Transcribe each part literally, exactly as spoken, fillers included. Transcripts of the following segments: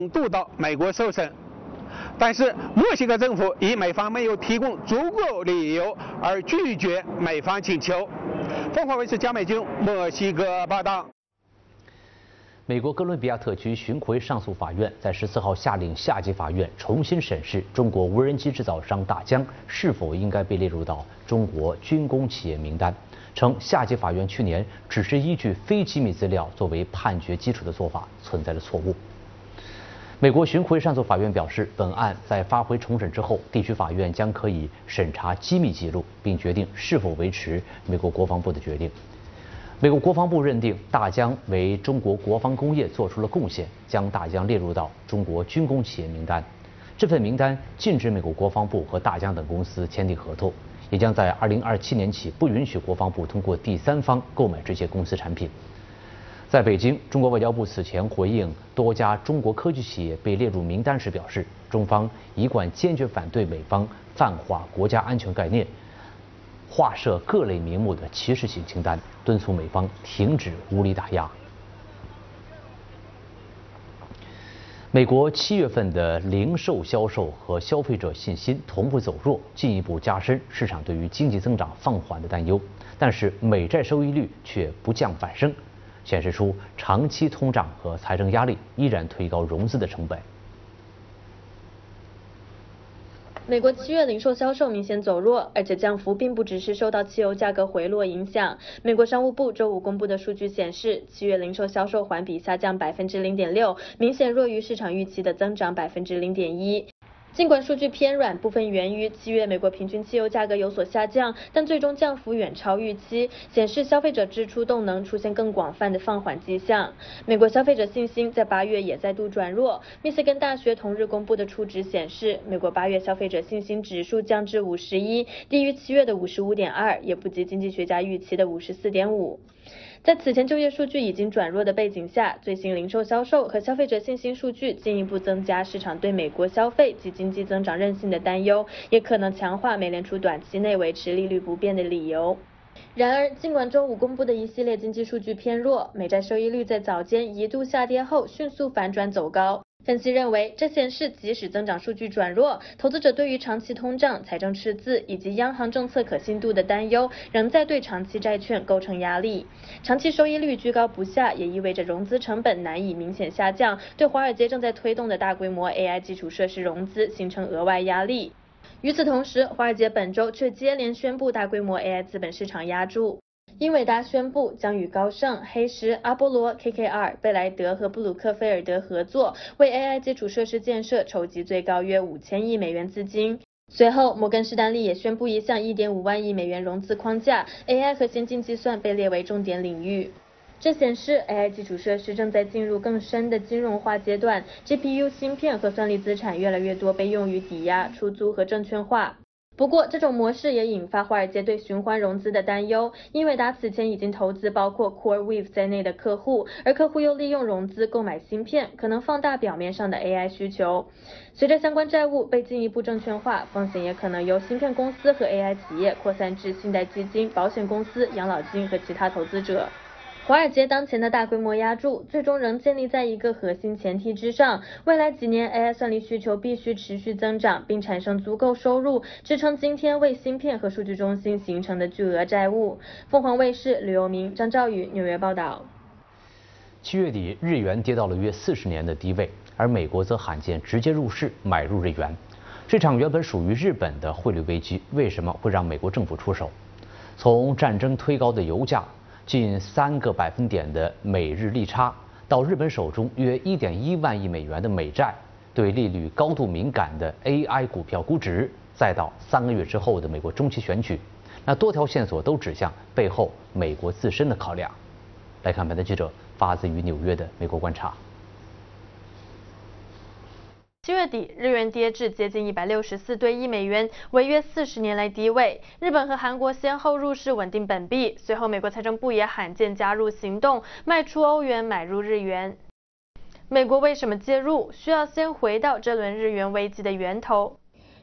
度到美国受审，但是墨西哥政府以美方没有提供足够理由而拒绝美方请求。凤凰卫视江美军墨西哥报道。 美国哥伦比亚特区巡回上诉法院在十四号下令下级法院重新审视中国无人机制造商大疆是否应该被列入到中国军工企业名单，称下级法院去年只是依据非机密资料作为判决基础的做法存在着错误。美国巡回上诉法院表示，本案在发回重审之后，地区法院将可以审查机密记录，并决定是否维持美国国防部的决定。美国国防部认定大疆为中国国防工业做出了贡献，将大疆列入到中国军工企业名单。这份名单禁止美国国防部和大疆等公司签订合同，也将在二零二七年起不允许国防部通过第三方购买这些公司产品。在北京，中国外交部此前回应多家中国科技企业被列入名单时表示，中方一贯坚决反对美方泛化国家安全概念，划设各类名目的歧视性清单，敦促美方停止无理打压。美国七月份的零售销售和消费者信心同步走弱，进一步加深市场对于经济增长放缓的担忧。但是美债收益率却不降反升，显示出长期通胀和财政压力依然推高融资的成本。 美国七月零售销售明显走弱，而且降幅并不只是受到汽油价格回落影响。美国商务部周五公布的数据显示，七月零售销售环比下降百分之零点六，明显弱于市场预期的增长百分之零点一。尽管数据偏软，部分源于七月美国平均汽油价格有所下降，但最终降幅远超预期，显示消费者支出动能出现更广泛的放缓迹象。美国消费者信心在八月也再度转弱。密歇根大学同日公布的初值显示，美国八月消费者信心指数降至五十一，低于七月的五十五点二，也不及经济学家预期的五十四点五。在此前就业数据已经转弱的背景下，最新零售销售和消费者信心数据进一步增加市场对美国消费及经济增长韧性的担忧，也可能强化美联储短期内维持利率不变的理由。然而，尽管周五公布的一系列经济数据偏弱，美债收益率在早间一度下跌后迅速反转走高。分析认为，这显示即使增长数据转弱，投资者对于长期通胀、财政赤字以及央行政策可信度的担忧，仍在对长期债券构成压力。长期收益率居高不下，也意味着融资成本难以明显下降，对华尔街正在推动的大规模 A I 基础设施融资形成额外压力。与此同时，华尔街本周却接连宣布大规模 A I 资本市场押注。英伟达宣布将与高盛、黑石、阿波罗、K K R、贝莱德和布鲁克菲尔德合作，为 A I 基础设施建设筹集最高约五千亿美元资金。随后，摩根士丹利也宣布一项 一点五万亿美元融资框架 ，A I 和先进计算被列为重点领域。这显示 A I 基础设施正在进入更深的金融化阶段 ，G P U 芯片和算力资产越来越多被用于抵押、出租和证券化。不过，这种模式也引发华尔街对循环融资的担忧。英伟达此前已经投资包括 CoreWeave 在内的客户，而客户又利用融资购买芯片，可能放大表面上的 A I 需求。随着相关债务被进一步证券化，风险也可能由芯片公司和 A I 企业扩散至信贷基金、保险公司、养老金和其他投资者。华尔街当前的大规模押注，最终仍建立在一个核心前提之上：未来几年 A I 算力需求必须持续增长，并产生足够收入，支撑今天为芯片和数据中心形成的巨额债务。凤凰卫视吕佑明、张兆宇纽约报道。 七月底，日元跌到了约四十年的低位，而美国则罕见直接入市买入日元。这场原本属于日本的汇率危机，为什么会让美国政府出手？从战争推高的油价，近三个百分点的美日利差，到日本手中约一点一万亿美元的美债，对利率高度敏感的 A I 股票估值，再到三个月之后的美国中期选举，那多条线索都指向背后美国自身的考量。来看本台记者发自于纽约的美国观察。 七月底，日元跌至接近一百六十四对一美元，为约四十年来低位。日本和韩国先后入市稳定本币，随后美国财政部也罕见加入行动，卖出欧元买入日元。美国为什么介入？需要先回到这轮日元危机的源头。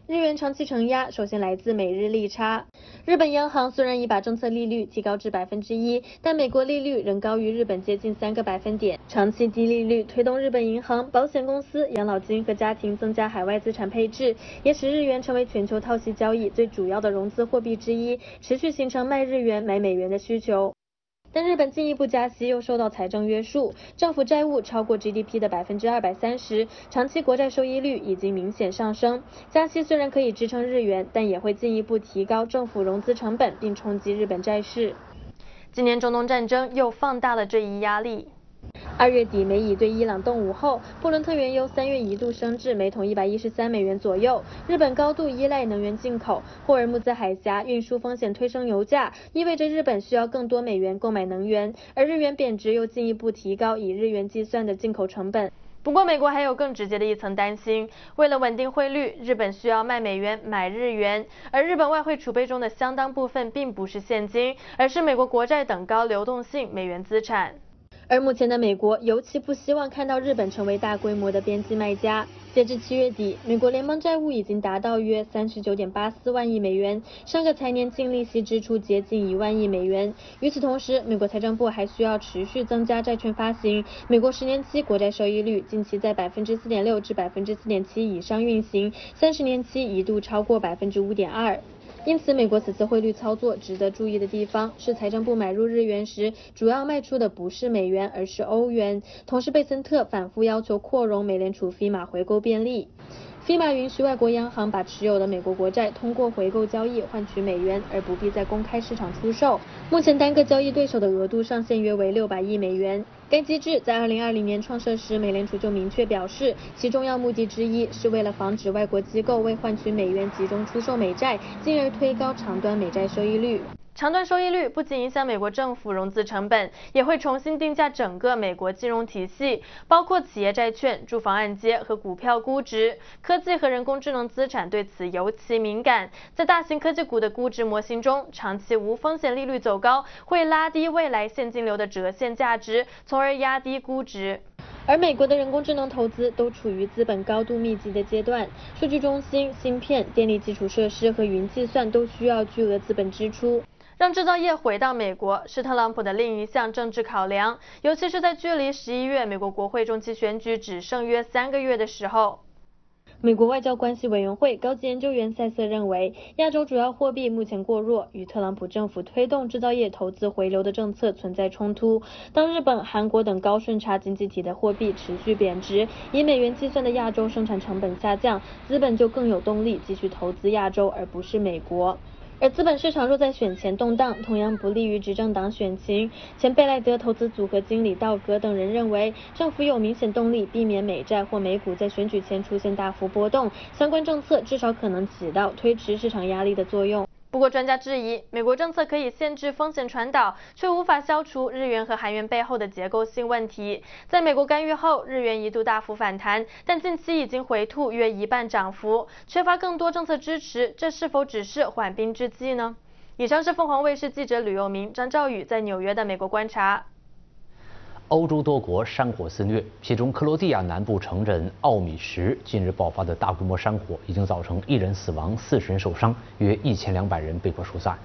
日元长期承压首先来自美日利差。日本央行虽然已把政策利率提高至百分之一，但美国利率仍高于日本接近三个百分点。长期低利率推动日本银行、保险公司、养老金和家庭增加海外资产配置，也使日元成为全球套息交易最主要的融资货币之一，持续形成卖日元买美元的需求。但日本进一步加息又受到财政约束，政府债务超过 G D P 的百分之二百三十，长期国债收益率已经明显上升。加息虽然可以支撑日元，但也会进一步提高政府融资成本，并冲击日本债市。今年中东战争又放大了这一压力。二月底，美以对伊朗动武后，布伦特原油三月一度升至每桶一百一十三美元左右。日本高度依赖能源进口，霍尔木兹海峡运输风险推升油价，意味着日本需要更多美元购买能源，而日元贬值又进一步提高以日元计算的进口成本。不过，美国还有更直接的一层担心，为了稳定汇率，日本需要卖美元买日元，而日本外汇储备中的相当部分并不是现金，而是美国国债等高流动性美元资产。而目前的美国尤其不希望看到日本成为大规模的边际卖家。截至七月底，美国联邦债务已经达到约 三十九点八四万亿美元，上个财年净利息支出接近一万亿美元。与此同时，美国财政部还需要持续增加债券发行。美国十年期国债收益率近期在 百分之四点六 至 百分之四点七 以上运行，三十年期一度超过 百分之五点二。因此，美国此次汇率操作值得注意的地方是，财政部买入日元时，主要卖出的不是美元，而是欧元。同时，贝森特反复要求扩容美联储 F E M A 回购便利。F E M A 允许外国央行把持有的美国国债通过回购交易换取美元，而不必在公开市场出售。目前单个交易对手的额度上限约为六百亿美元。该机制在二零二零年创设时，美联储就明确表示，其重要目的之一是为了防止外国机构为换取美元集中出售美债，进而推高长端美债收益率。长端收益率不仅影响美国政府融资成本，也会重新定价整个美国金融体系，包括企业债券、住房按揭和股票估值。科技和人工智能资产对此尤其敏感。在大型科技股的估值模型中，长期无风险利率走高，会拉低未来现金流的折现价值，从而压低估值。而美国的人工智能投资都处于资本高度密集的阶段，数据中心、芯片、电力基础设施和云计算都需要巨额资本支出。让制造业回到美国是特朗普的另一项政治考量，尤其是在距离十一月美国国会中期选举只剩约三个月的时候。美国外交关系委员会高级研究员塞瑟认为，亚洲主要货币目前过弱，与特朗普政府推动制造业投资回流的政策存在冲突。当日本、韩国等高顺差经济体的货币持续贬值，以美元计算的亚洲生产成本下降，资本就更有动力继续投资亚洲，而不是美国。而资本市场若在选前动荡，同样不利于执政党选情。前贝莱德投资组合经理道格等人认为，政府有明显动力避免美债或美股在选举前出现大幅波动，相关政策至少可能起到推迟市场压力的作用。不过专家质疑，美国政策可以限制风险传导，却无法消除日元和韩元背后的结构性问题。在美国干预后，日元一度大幅反弹，但近期已经回吐约一半涨幅，缺乏更多政策支持，这是否只是缓兵之计呢？以上是凤凰卫视记者吕佑明、张兆宇在纽约的美国观察。 欧洲多国山火肆虐，其中克罗地亚南部城镇奥米什近日爆发的大规模山火，已经造成一人死亡、四十人受伤，约一千两百人被迫疏散。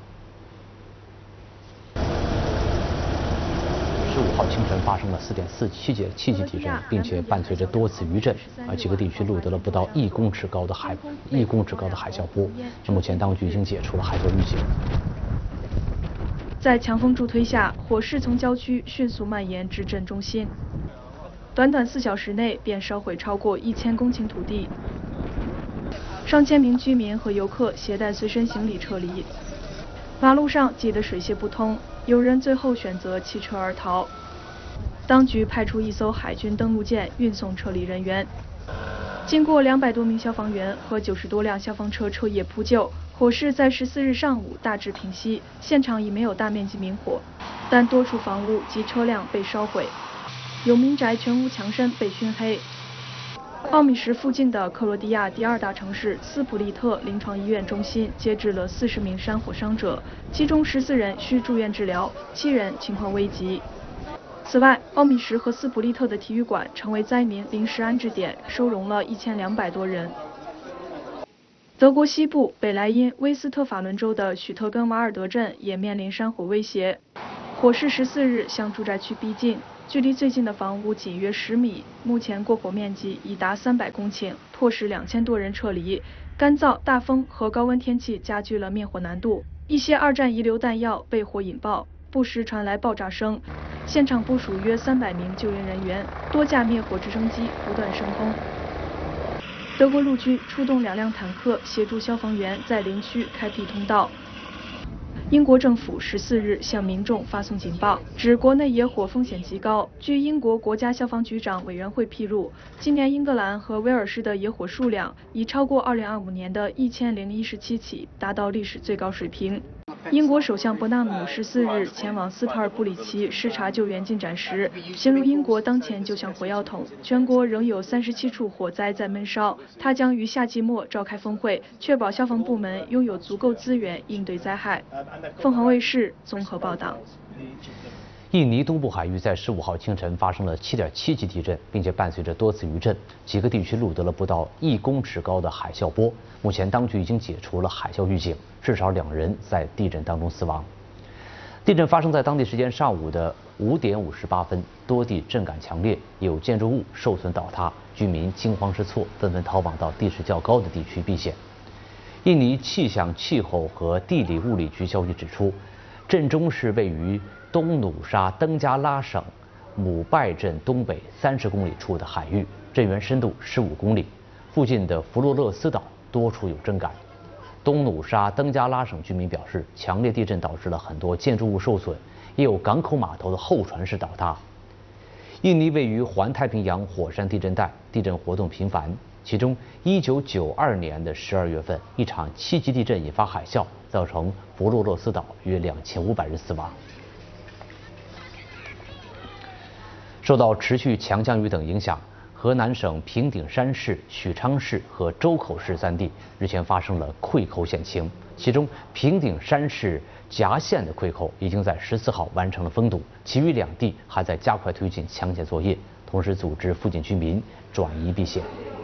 十五号清晨发生了四点四七级七级地震，并且伴随着多次余震，啊，几个地区录得了不到一公尺高的海一公尺高的海啸波。那目前当局已经解除了海啸预警。 在强风助推下，火势从郊区迅速蔓延至镇中心，短短四小时内便烧毁超过一千公顷土地，上千名居民和游客携带随身行李撤离，马路上挤得水泄不通，有人最后选择弃车而逃。当局派出一艘海军登陆舰运送撤离人员，经过两百多名消防员和九十多辆消防车彻夜扑救。火势在十四日上午大致平息，现场已没有大面积明火，但多处房屋及车辆被烧毁，有民宅全屋墙身被熏黑。奥米什附近的克罗地亚第二大城市斯普利特临床医院中心接治了四十名山火伤者，其中十四人需住院治疗，七人情况危急。此外，奥米什和斯普利特的体育馆成为灾民临时安置点，收容了一千两百多人。 德国西部北莱茵威斯特法伦州的许特根瓦尔德镇也面临山火威胁，火势十四日向住宅区逼近，距离最近的房屋仅约十米。目前过火面积已达三百公顷，迫使两千多人撤离。干燥、大风和高温天气加剧了灭火难度，一些二战遗留弹药被火引爆，不时传来爆炸声。现场部署约三百名救援人员，多架灭火直升机不断升空。德国陆军出动两辆坦克协助消防员在林区开辟通道。英国政府十四日向民众发送警报，指国内野火风险极高。据英国国家消防局长委员会披露，今年英格兰和威尔士的野火数量已超过二零二五年的一千零一十七起，达到历史最高水平。英国首相伯纳姆十四日前往斯特尔布里奇视察救援进展时，形容英国当前就像火药桶，全国仍有三十七处火灾在闷烧。他将于夏季末召开峰会，确保消防部门拥有足够资源应对灾害。凤凰卫视综合报道。 印尼东部海域在十五号清晨发生了七点七级地震，并且伴随着多次余震，几个地区录得了不到一公尺高的海啸波。目前当局已经解除了海啸预警，至少两人在地震当中死亡。地震发生在当地时间上午的五点五十八分，多地震感强烈，有建筑物受损倒塌，居民惊慌失措，纷纷逃往到地势较高的地区避险。印尼气象、气候和地理物理局消息指出，震中是位于东努沙登加拉省姆拜镇东北三十公里处的海域，震源深度十五公里，附近的弗洛勒斯岛多处有震感。东努沙登加拉省居民表示，强烈地震导致了很多建筑物受损，也有港口码头的候船室倒塌。印尼位于环太平洋火山地震带，地震活动频繁。其中，一九九二年的十二月份，一场七级地震引发海啸，造成弗洛勒斯岛约两千五百人死亡。受到持续强降雨等影响，河南省平顶山市、许昌市和周口市三地日前发生了溃口险情。其中，平顶山市夹县的溃口已经在十四号完成了封堵，其余两地还在加快推进抢险作业，同时组织附近居民转移避险。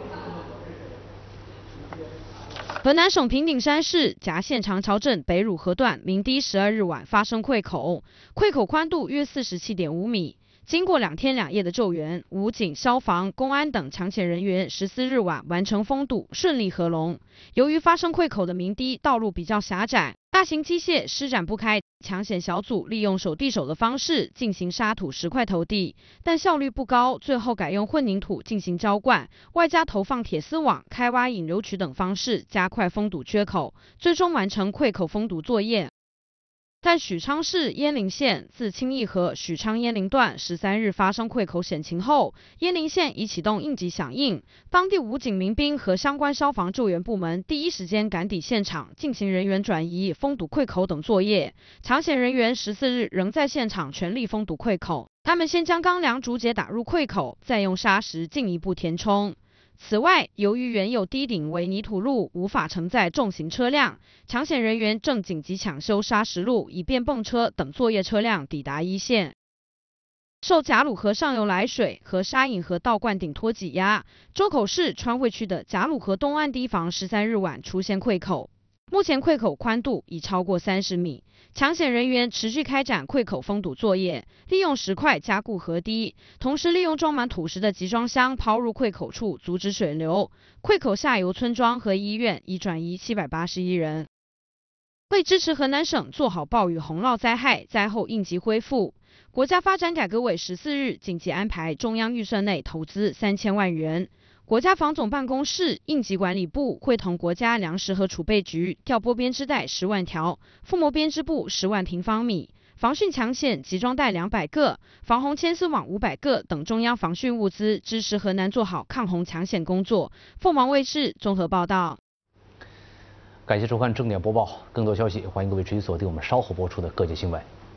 河南省平顶山市夹县长桥镇北汝河段明堤十二日晚发生溃口，溃口宽度约四十七点五米。经过两天两夜的救援，武警、消防、公安等抢险人员十四日晚完成封堵，顺利合龙。由于发生溃口的明堤道路比较狭窄，大型机械施展不开，抢险小组利用手递手的方式进行沙土石块投递，但效率不高，最后改用混凝土进行浇灌，外加投放铁丝网、开挖引流渠等方式加快封堵缺口，最终完成溃口封堵作业。在许昌市鄢陵县自清义河许昌鄢陵段十三日发生溃口险情后，鄢陵县已启动应急响应，当地武警民兵和相关消防救援部门第一时间赶抵现场，进行人员转移、封堵溃口等作业。抢险人员十四日仍在现场全力封堵溃口，他们先将钢梁竹节打入溃口，再用砂石进一步填充。此外，由于原有堤顶为泥土路，无法承载重型车辆，抢险人员正紧急抢修砂石路，以便泵车等作业车辆抵达一线。受贾鲁河上游来水和沙引河道灌顶托挤压，周口市川汇区的贾鲁河东岸堤防十三日晚出现溃口，目前溃口宽度已超过三十米。抢险人员持续开展溃口封堵作业，利用石块加固河堤，同时利用装满土石的集装箱抛入溃口处，阻止水流。溃口下游村庄和医院已转移七百八十一人。为支持河南省做好暴雨洪涝灾害灾后应急恢复，国家发展改革委十四日紧急安排中央预算内投资三千万元。国家防总办公室、应急管理部会同国家粮食和储备局调拨编织袋十万条，覆膜编织布十万平方米，防汛抢险集装袋两百个，防洪牵丝网五百个等中央防汛物资，支持河南做好抗洪抢险工作。凤凰卫视综合报道。 感谢收看正点播报，更多消息欢迎各位持续锁定我们稍后播出的各界新闻。